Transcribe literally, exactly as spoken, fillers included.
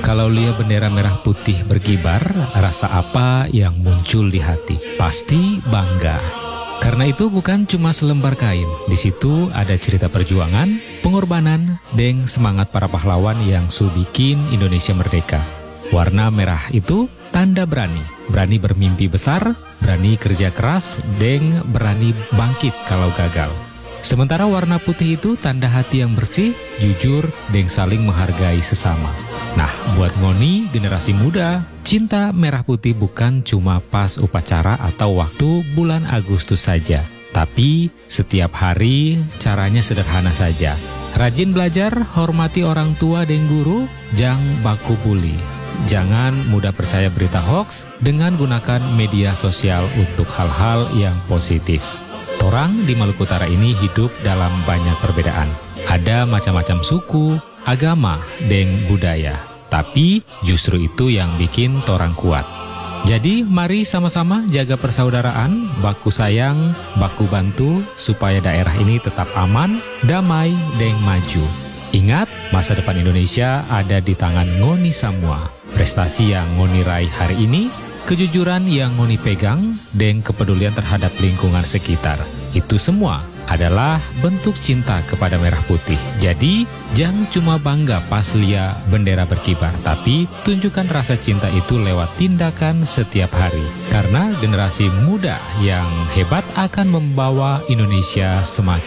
Kalau lihat bendera merah putih berkibar, rasa apa yang muncul di hati? Pasti bangga. Karena itu bukan cuma selembar kain. Di situ ada cerita perjuangan, pengorbanan, dan semangat para pahlawan yang su bikin Indonesia merdeka. Warna merah itu tanda berani. Berani bermimpi besar, berani kerja keras, dan berani bangkit kalau gagal. Sementara warna putih itu tanda hati yang bersih, jujur, dan saling menghargai sesama. Nah, buat Ngoni, generasi muda, cinta merah putih bukan cuma pas upacara atau waktu bulan Agustus saja. Tapi setiap hari caranya sederhana saja. Rajin belajar, hormati orang tua dan guru, jang baku bully. Jangan mudah percaya berita hoax dengan gunakan media sosial untuk hal-hal yang positif. Torang di Maluku Utara ini hidup dalam banyak perbedaan. Ada macam-macam suku, agama, dan budaya. Tapi justru itu yang bikin torang kuat. Jadi mari sama-sama jaga persaudaraan, baku sayang, baku bantu, supaya daerah ini tetap aman, damai, dan maju. Ingat, masa depan Indonesia ada di tangan Ngoni semua. Prestasi yang Ngoni raih hari ini, kejujuran yang Ngoni pegang, dan kepedulian terhadap lingkungan sekitar. Itu semua adalah bentuk cinta kepada merah putih. Jadi, jangan cuma bangga pas lihat bendera berkibar, tapi tunjukkan rasa cinta itu lewat tindakan setiap hari. Karena generasi muda yang hebat akan membawa Indonesia semakin